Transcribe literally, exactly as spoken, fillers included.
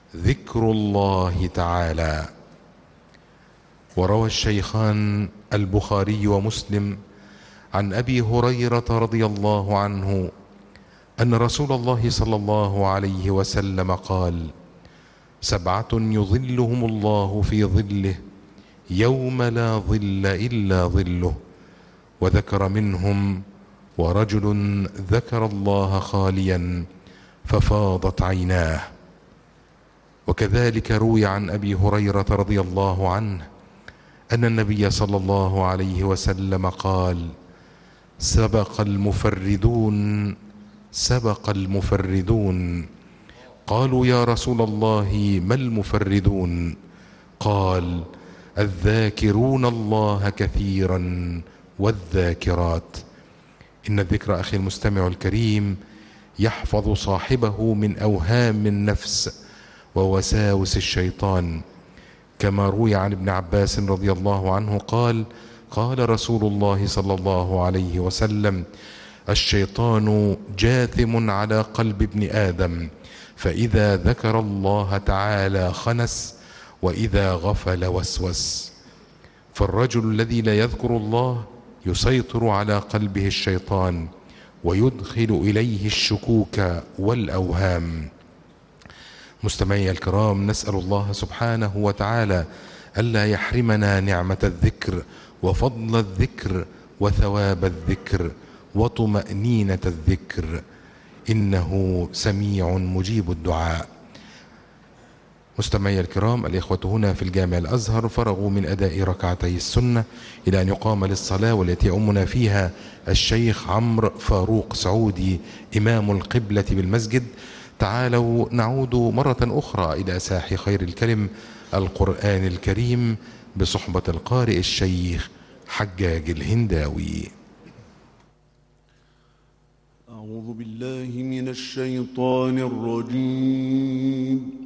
ذكر الله تعالى. وروى الشيخان البخاري ومسلم عن أبي هريرة رضي الله عنه أن رسول الله صلى الله عليه وسلم قال: سبعة يظلهم الله في ظله يوم لا ظل إلا ظله. وذكر منهم: ورجل ذكر الله خاليا ففاضت عيناه. وكذلك روي عن أبي هريرة رضي الله عنه أن النبي صلى الله عليه وسلم قال: سبق المفردون سبق المفردون. قالوا: يا رسول الله ما المفردون؟ قال: الذاكرون الله كثيرا والذاكرات. إن الذكر أخي المستمع الكريم يحفظ صاحبه من أوهام النفس ووساوس الشيطان، كما روي عن ابن عباس رضي الله عنه قال: قال رسول الله صلى الله عليه وسلم: الشيطان جاثم على قلب ابن آدم، فإذا ذكر الله تعالى خنس، وإذا غفل وسوس. فالرجل الذي لا يذكر الله يسيطر على قلبه الشيطان ويدخل إليه الشكوك والأوهام. مستمعي الكرام، نسأل الله سبحانه وتعالى ألا يحرمنا نعمة الذكر وفضل الذكر وثواب الذكر وطمأنينة الذكر، إنه سميع مجيب الدعاء. مستمعي الكرام، الإخوة هنا في الجامع الأزهر فرغوا من أداء ركعتي السنة إلى أن يقام للصلاة، والتي يؤمنا فيها الشيخ عمرو فاروق سعودي إمام القبلة بالمسجد. تعالوا نعود مرة أخرى إلى ساح خير الكلم القرآن الكريم بصحبة القارئ الشيخ حجاج الهنداوي. أعوذ بالله من الشيطان الرجيم.